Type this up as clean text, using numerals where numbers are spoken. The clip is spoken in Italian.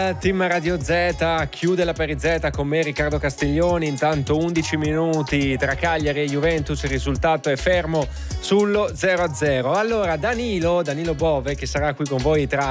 Team Radio Z chiude la Pari Z con me Riccardo Castiglioni. Intanto 11 minuti tra Cagliari e Juventus, il risultato è fermo sullo 0-0. Allora Danilo Bove, che sarà qui con voi tra